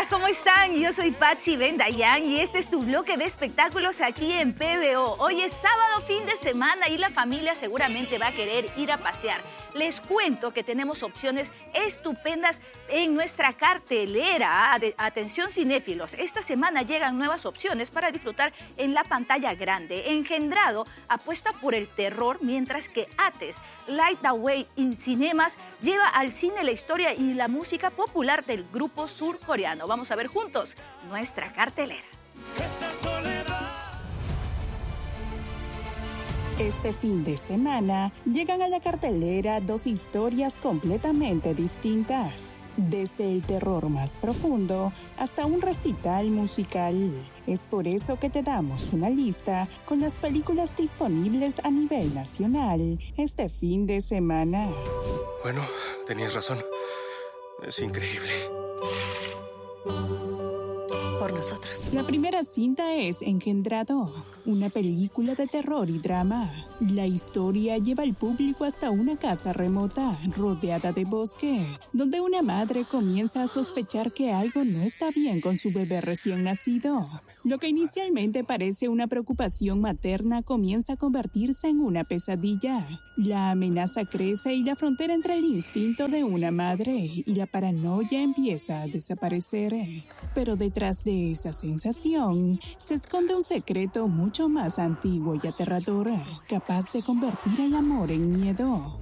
¿cómo están? Yo soy Patsy Bendayan y este es tu bloque de espectáculos aquí en PBO. Hoy es sábado, fin de semana y la familia seguramente va a querer ir a pasear. Les cuento que tenemos opciones estupendas en nuestra cartelera. Atención cinéfilos, esta semana llegan nuevas opciones para disfrutar en la pantalla grande. Engendrado apuesta por el terror, mientras que Ates, Light the Way in Cinemas, lleva al cine la historia y la música popular del grupo surcoreano. Vamos a ver juntos nuestra cartelera. Este fin de semana llegan a la cartelera dos historias completamente distintas. Desde el terror más profundo hasta un recital musical. Es por eso que te damos una lista con las películas disponibles a nivel nacional este fin de semana. Bueno, tenías razón. Es increíble. Por nosotros. La primera cinta es Engendrado, una película de terror y drama. La historia lleva al público hasta una casa remota, rodeada de bosque, donde una madre comienza a sospechar que algo no está bien con su bebé recién nacido. Lo que inicialmente parece una preocupación materna comienza a convertirse en una pesadilla. La amenaza crece y la frontera entre el instinto de una madre y la paranoia empieza a desaparecer. Pero detrás de esa sensación se esconde un secreto mucho más antiguo y aterrador, capaz de convertir el amor en miedo.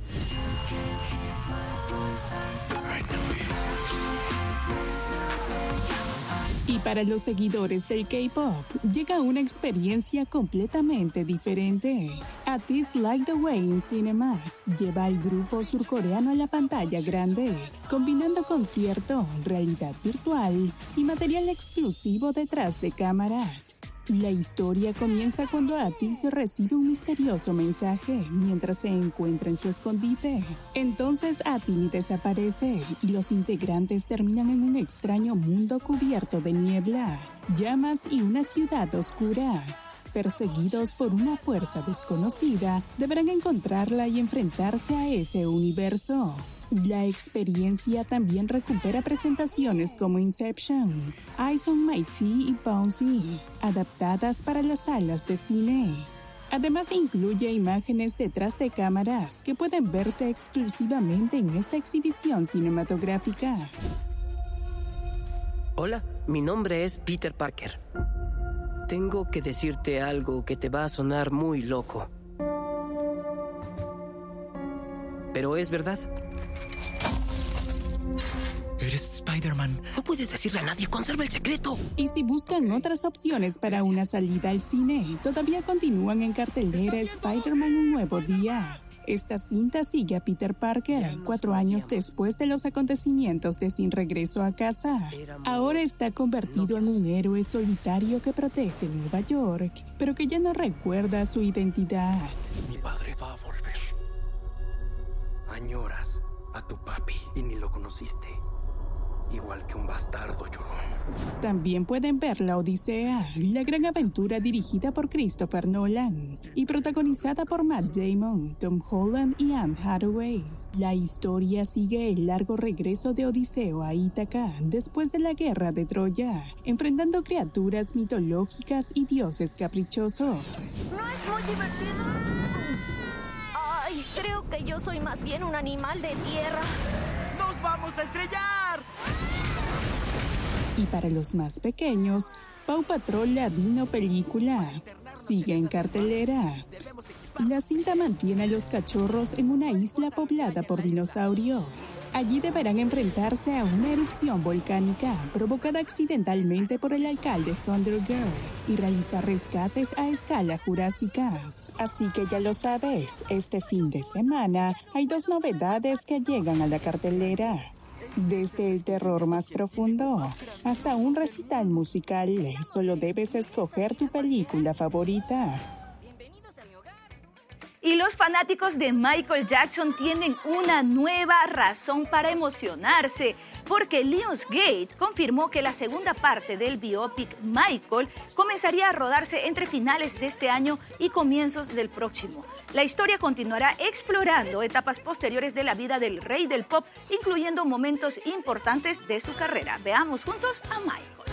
Y para los seguidores del K-pop, llega una experiencia completamente diferente. Artists Like the Way in Cinemas lleva al grupo surcoreano a la pantalla grande, combinando concierto, realidad virtual y material exclusivo detrás de cámaras. La historia comienza cuando Atis recibe un misterioso mensaje mientras se encuentra en su escondite. Entonces Atini desaparece y los integrantes terminan en un extraño mundo cubierto de niebla, llamas y una ciudad oscura. Perseguidos por una fuerza desconocida, deberán encontrarla y enfrentarse a ese universo. La experiencia también recupera presentaciones como Inception, Eyes on My Tea y Bouncy, adaptadas para las salas de cine. Además incluye imágenes detrás de cámaras que pueden verse exclusivamente en esta exhibición cinematográfica. Hola, mi nombre es Peter Parker. Tengo que decirte algo que te va a sonar muy loco. Pero es verdad. Eres Spider-Man. No puedes decirle a nadie, conserva el secreto. Y si buscan otras opciones para una salida al cine, todavía continúan en cartelera Spider-Man Un Nuevo Día. Esta cinta sigue a Peter Parker 4 años después de los acontecimientos de Sin Regreso a Casa. Ahora está convertido en un héroe solitario que protege Nueva York, pero que ya no recuerda su identidad. Mi padre va a volver. Añoras a tu papi y ni lo conociste. Igual que un bastardo llorón. También pueden ver La Odisea, la gran aventura dirigida por Christopher Nolan y protagonizada por Matt Damon, Tom Holland y Anne Hathaway. La historia sigue el largo regreso de Odiseo a Ítaca después de la guerra de Troya, enfrentando criaturas mitológicas y dioses caprichosos. ¿No es muy divertido? Ay, creo que yo soy más bien un animal de tierra. ¡Nos vamos a estrellar! Y para los más pequeños, Paw Patrol Ladino Película sigue en cartelera. La cinta mantiene a los cachorros en una isla poblada por dinosaurios. Allí deberán enfrentarse a una erupción volcánica provocada accidentalmente por el alcalde Thunder Girl y realizar rescates a escala jurásica. Así que ya lo sabes, este fin de semana hay 2 novedades que llegan a la cartelera. Desde el terror más profundo hasta un recital musical, solo debes escoger tu película favorita. Y los fanáticos de Michael Jackson tienen una nueva razón para emocionarse, porque Lionsgate confirmó que la segunda parte del biopic Michael comenzaría a rodarse entre finales de este año y comienzos del próximo. La historia continuará explorando etapas posteriores de la vida del rey del pop, incluyendo momentos importantes de su carrera. Veamos juntos a Michael.